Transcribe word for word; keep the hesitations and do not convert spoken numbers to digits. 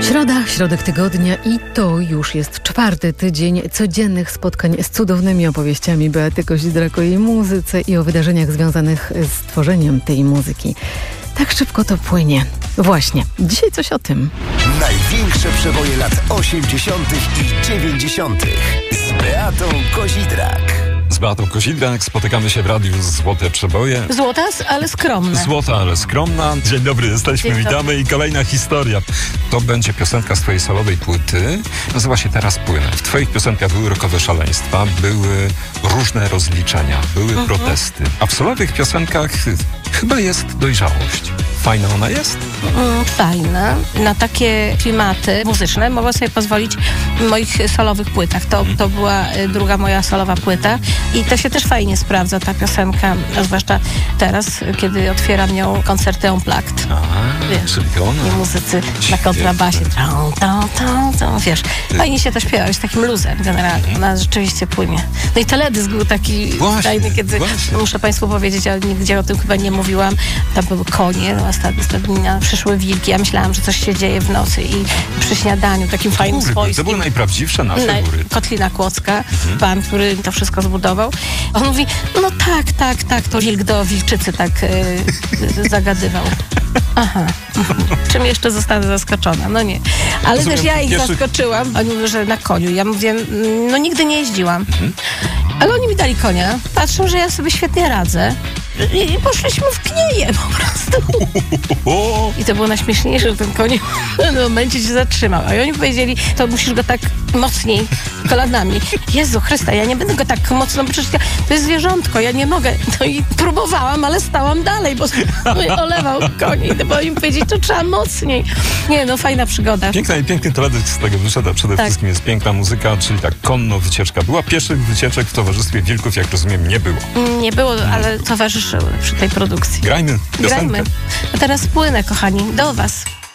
Środa, środek tygodnia i to już jest czwarty tydzień codziennych spotkań z cudownymi opowieściami Beaty Kozidrak o jej muzyce i o wydarzeniach związanych z tworzeniem tej muzyki. Tak szybko to płynie. Właśnie, dzisiaj coś o tym. Największe przeboje lat osiemdziesiątych i dziewięćdziesiątych z Beatą Kozidrak. Z Beatą Kozidrak spotykamy się w radiu Złote Przeboje. Złota, ale skromna. Złota, ale skromna. Dzień dobry, jesteśmy, Dzień witamy dobry. I kolejna historia. To będzie piosenka z twojej solowej płyty. Nazywa się Teraz płynę. W twoich piosenkach były rockowe szaleństwa, były różne rozliczenia, były mhm. protesty. A w solowych piosenkach chyba jest dojrzałość. Fajna ona jest? Mm, fajna. Na takie klimaty muzyczne mogę sobie pozwolić w moich solowych płytach. To, to była druga moja solowa płyta i to się też fajnie sprawdza, ta piosenka, a zwłaszcza teraz, kiedy otwieram nią koncerty Unplugged. A, wiesz, czyli to ona. i muzycy na kontrabasie. Tą, tą, tą, tą, wiesz, fajnie się to śpiewa, z takim luzem generalnie. Ona rzeczywiście płynie. No i teledysk był taki Właśnie, fajny, kiedy, właśnie. muszę Państwu powiedzieć, ale nigdzie o tym chyba nie mówiłam, tam były konie, ostatnio przyszły wilki. Ja myślałam, że coś się dzieje w nocy i przy śniadaniu, takim fajnym Góry, swojskim. to były najprawdziwsze nasze Na, góry. Kotlina Kłodzka, mhm. pan, który to wszystko zbudował. On mówi, no tak, tak, tak, to wilk do wilczycy tak y, zagadywał. Aha. Czym jeszcze zostanę zaskoczona? No nie. Ale Rozumiem, też ja ich pierwszy... zaskoczyłam. Oni mówią, że na koniu. Ja mówię, no nigdy nie jeździłam. Mhm. Ale oni mi dali konia. Patrzą, że ja sobie świetnie radzę. I, i poszliśmy w knieje po prostu. I to było najśmieszniejsze, że ten koń w pewnym momencie się zatrzymał. A oni powiedzieli, to musisz go tak mocniej kolanami. Jezu Chrysta, ja nie będę go tak mocno, bo przecież ja, to jest zwierzątko, ja nie mogę. No i próbowałam, ale stałam dalej, bo olewał konie. Bo oni powiedzieli, to trzeba mocniej. Nie, no fajna przygoda. Piękna i piękny teledysk z tego wyszedł, a przede tak. wszystkim jest piękna muzyka, czyli tak konno wycieczka. Była pierwszych wycieczek w towarzystwie wilków, jak rozumiem, nie było. Nie było, ale towarzyszyły przy tej produkcji. Grajmy piosenkę. Grajmy. A teraz płynę, kochani, do was.